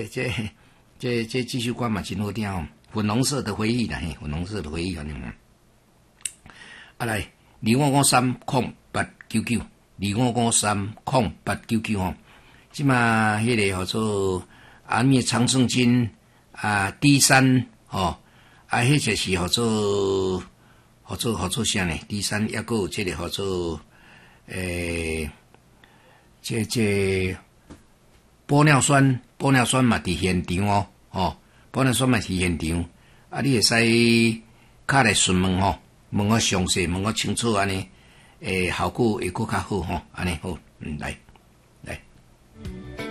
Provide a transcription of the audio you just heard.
这这首歌嘛真好听哦，粉红色的回忆啦，嘿，粉红色的回忆啊，啊来25530899，25530899吼，即嘛迄个叫做灭长胜军D3吼，迄就是叫做啥呢？D3抑个有即个叫做这玻尿酸嘛伫现场哦，玻尿酸嘛伫现场，你会使敲来询问吼，问我详细，问我清楚安尼，效果会搁较好吼，安尼好，来。